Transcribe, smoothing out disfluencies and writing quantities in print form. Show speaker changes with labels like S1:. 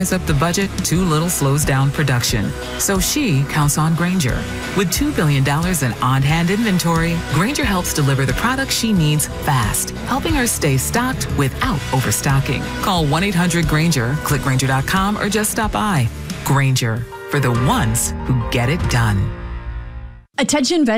S1: up the budget, too little slows down production. So she counts on Grainger. With $2 billion in on-hand inventory, Grainger helps deliver the products she needs fast, helping her stay stocked without overstocking. Call 1-800-GRAINGER, click Grainger.com, or just stop by. Grainger, for the ones who get it done.
S2: Attention